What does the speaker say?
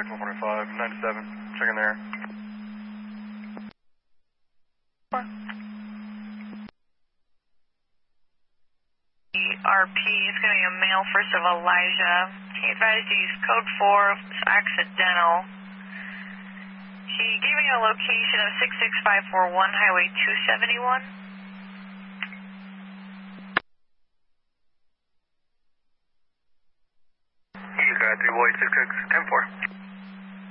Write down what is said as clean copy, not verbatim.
check 145, 97, checking there. RP is going to be a male first of Elijah. He advised to use code 4, it's accidental. He gave me a location of 66541 Highway 271. You got 3 boy 66, 10-4.